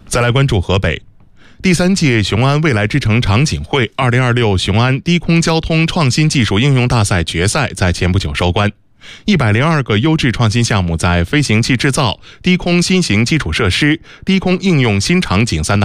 再来关注河北。第3届雄安未来之城场景会2026雄安低空交通创新技术应用大赛决赛在前不久收官。102个优质创新项目在飞行器制造、低空新型基础设施、低空应用新场景3大